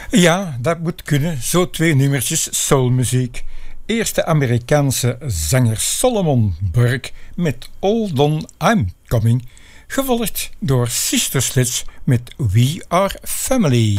Ja, dat moet kunnen. Zo twee nummertjes soulmuziek. Eerst de Amerikaanse zanger Solomon Burke met Hold On I'm Coming, gevolgd door Sister Sledge met We Are Family.